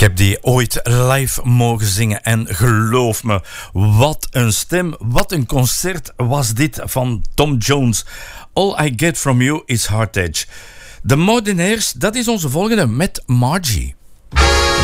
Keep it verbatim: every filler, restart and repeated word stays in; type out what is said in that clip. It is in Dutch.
Ik heb die ooit live mogen zingen en geloof me, wat een stem, wat een concert was dit van Tom Jones. All I Get From You Is Heart Edge. De Modenaires, dat is onze volgende met Margie.